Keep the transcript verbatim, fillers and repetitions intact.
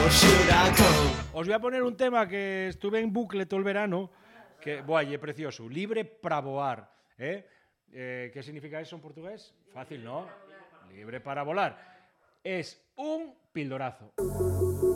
Os voy a poner un tema que estuve en bucle todo el verano, que, buah, y es precioso. Libre para voar. ¿eh? Eh, ¿Qué significa eso en portugués? Fácil, ¿no? Libre para volar. Es un pildorazo.